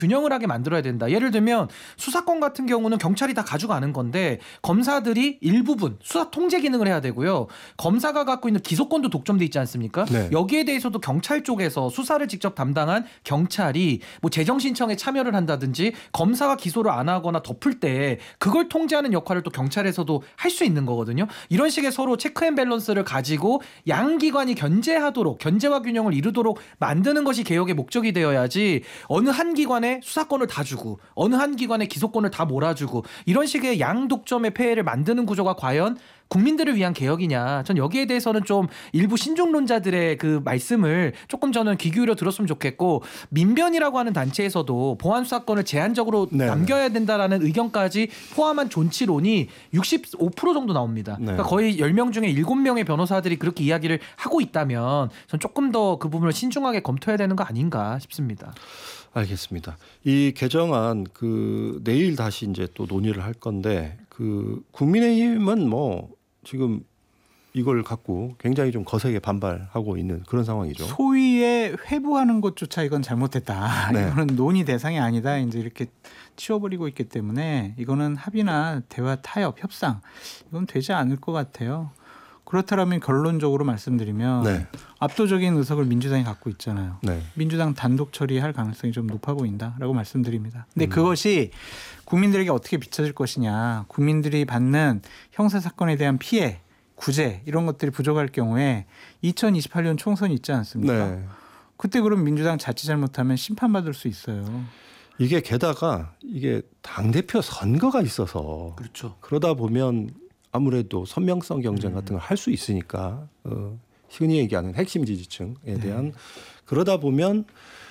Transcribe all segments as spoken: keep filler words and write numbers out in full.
균형을 하게 만들어야 된다. 예를 들면 수사권 같은 경우는 경찰이 다 가져가는 건데 검사들이 일부분 수사 통제 기능을 해야 되고요. 검사가 갖고 있는 기소권도 독점돼 있지 않습니까? 네. 여기에 대해서도 경찰 쪽에서 수사를 직접 담당한 경찰이 뭐 재정 신청에 참여를 한다든지 검사가 기소를 안 하거나 덮을 때 그걸 통제하는 역할을 또 경찰에서도 할 수 있는 거거든요. 이런 식의 서로 체크 앤 밸런스를 가지고 양 기관이 견제하도록 견제와 균형을 이루도록 만드는 것이 개혁의 목적이 되어야지 어느 한 기관에 수사권을 다 주고 어느 한 기관에 기소권을 다 몰아주고 이런 식의 양독점의 폐해를 만드는 구조가 과연 국민들을 위한 개혁이냐. 전 여기에 대해서는 좀 일부 신중론자들의 그 말씀을 조금 저는 귀 기울여 들었으면 좋겠고 민변이라고 하는 단체에서도 보안 수사권을 제한적으로 네. 남겨야 된다라는 의견까지 포함한 존치론이 육십오 퍼센트 정도 나옵니다. 네. 그러니까 거의 열 명 중에 일곱 명의 변호사들이 그렇게 이야기를 하고 있다면 전 조금 더 그 부분을 신중하게 검토해야 되는 거 아닌가 싶습니다. 알겠습니다. 이 개정안 그 내일 다시 이제 또 논의를 할 건데 그 국민의힘은 뭐 지금 이걸 갖고 굉장히 좀 거세게 반발하고 있는 그런 상황이죠. 소위에 회부하는 것조차 이건 잘못됐다. 네. 이거는 논의 대상이 아니다. 이제 이렇게 치워버리고 있기 때문에 이거는 합의나 대화, 타협, 협상 이건 되지 않을 것 같아요. 그렇다면 결론적으로 말씀드리면 네. 압도적인 의석을 민주당이 갖고 있잖아요. 네. 민주당 단독 처리할 가능성이 좀 높아 보인다라고 말씀드립니다. 근데 음. 그것이 국민들에게 어떻게 비춰질 것이냐. 국민들이 받는 형사사건에 대한 피해, 구제 이런 것들이 부족할 경우에 이천이십팔 년 총선이 있지 않습니까? 네. 그때 그럼 민주당 자칫 잘못하면 심판받을 수 있어요. 이게 게다가 이게 당대표 선거가 있어서 그렇죠. 그러다 보면 아무래도 선명성 경쟁 같은 걸 할 수 있으니까 어, 흔히 얘기하는 핵심 지지층에 대한 네. 그러다 보면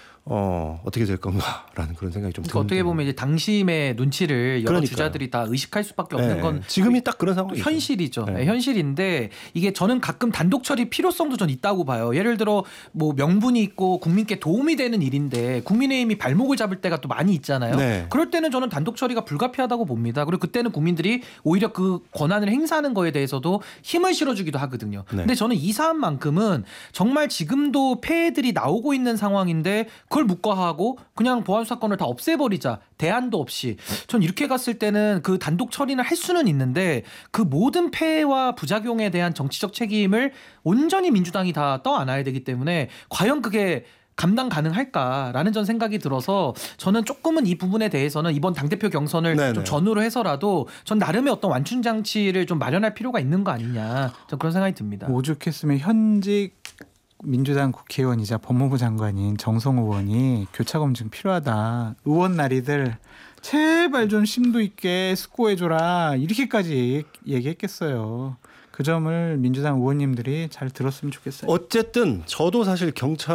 어, 어떻게 될 건가라는 그런 생각이 좀 그러니까 드는 어떻게 보면 이제 당심의 눈치를 여러 그러니까요. 주자들이 다 의식할 수밖에 없는 네. 건 지금이 딱 그런 상황이죠. 현실이죠. 네. 네, 현실인데 이게 저는 가끔 단독 처리 필요성도 전 있다고 봐요. 예를 들어 뭐 명분이 있고 국민께 도움이 되는 일인데 국민의힘이 발목을 잡을 때가 또 많이 있잖아요. 네. 그럴 때는 저는 단독 처리가 불가피하다고 봅니다. 그리고 그때는 국민들이 오히려 그 권한을 행사하는 거에 대해서도 힘을 실어주기도 하거든요. 네. 근데 저는 이 사안만큼은 정말 지금도 폐해들이 나오고 있는 상황인데 그걸 묵과하고 그냥 보안 수사권을 다 없애버리자. 대안도 없이. 전 이렇게 갔을 때는 그 단독 처리는 할 수는 있는데 그 모든 폐해와 부작용에 대한 정치적 책임을 온전히 민주당이 다 떠안아야 되기 때문에 과연 그게 감당 가능할까라는 전 생각이 들어서 저는 조금은 이 부분에 대해서는 이번 당대표 경선을 네네. 좀 전후로 해서라도 전 나름의 어떤 완충 장치를 좀 마련할 필요가 있는 거 아니냐. 전 그런 생각이 듭니다. 오죽했으면 현직 민주당 국회의원이자 법무부 장관인 정성호 의원이 교차검증 필요하다. 의원 나리들 제발 좀 심도 있게 숙고해줘라. 이렇게까지 얘기했겠어요. 그 점을 민주당 의원님들이 잘 들었으면 좋겠어요. 어쨌든 저도 사실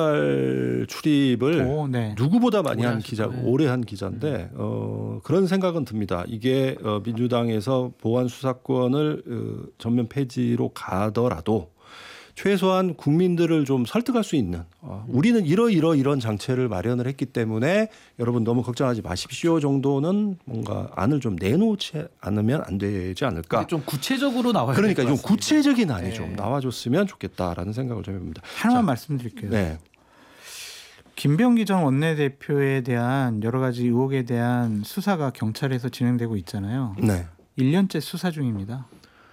경찰 출입을 오, 네. 누구보다 많이 오래 한 하시죠. 기자, 네. 오래 한 기자인데 어, 그런 생각은 듭니다. 이게 어, 민주당에서 보안 수사권을 어, 전면 폐지로 가더라도 최소한 국민들을 좀 설득할 수 있는 어, 우리는 이러이러 이런 장치를 마련을 했기 때문에 여러분 너무 걱정하지 마십시오 정도는 뭔가 안을 좀 내놓지 않으면 안 되지 않을까. 근데 좀 구체적으로 나와야 그러니까 될 것 좀 같습니다. 구체적인 안이 네. 좀 나와줬으면 좋겠다라는 생각을 좀 해봅니다. 하나만 자, 말씀드릴게요. 네. 김병기 전 원내대표에 대한 여러 가지 의혹에 대한 수사가 경찰에서 진행되고 있잖아요. 네. 일 년째 수사 중입니다.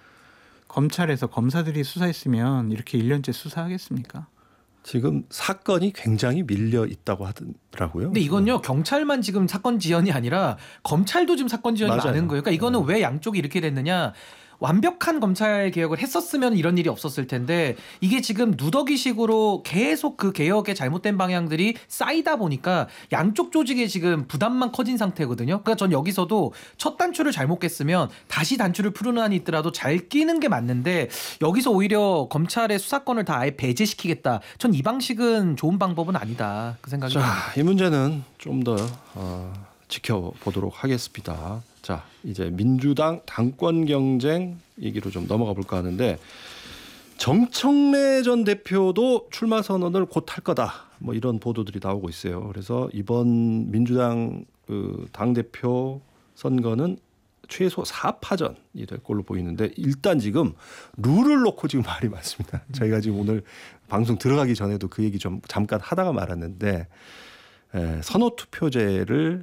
검찰에서 검사들이 수사했으면 이렇게 일 년째 수사하겠습니까? 지금 사건이 굉장히 밀려 있다고 하더라고요. 근데 이건요 경찰만 지금 사건 지연이 아니라 검찰도 지금 사건 지연이 맞아요. 많은 거예요. 그러니까 이거는 왜 양쪽이 이렇게 됐느냐? 완벽한 검찰 개혁을 했었으면 이런 일이 없었을 텐데 이게 지금 누더기식으로 계속 그 개혁의 잘못된 방향들이 쌓이다 보니까 양쪽 조직에 지금 부담만 커진 상태거든요. 그러니까 전 여기서도 첫 단추를 잘못 깼으면 다시 단추를 푸는 한이 있더라도 잘 끼는 게 맞는데 여기서 오히려 검찰의 수사권을 다 아예 배제시키겠다. 전 이 방식은 좋은 방법은 아니다. 그 생각이 듭니다. 자, 이 문제는 좀 더 어, 지켜보도록 하겠습니다. 자, 이제 민주당 당권 경쟁 얘기로 좀 넘어가 볼까 하는데 정청래 전 대표도 출마 선언을 곧 할 거다. 뭐 이런 보도들이 나오고 있어요. 그래서 이번 민주당 그 당대표 선거는 최소 사 파전이 될 걸로 보이는데 일단 지금 룰을 놓고 지금 말이 많습니다. 저희가 지금 오늘 방송 들어가기 전에도 그 얘기 좀 잠깐 하다가 말았는데 에, 선호 투표제를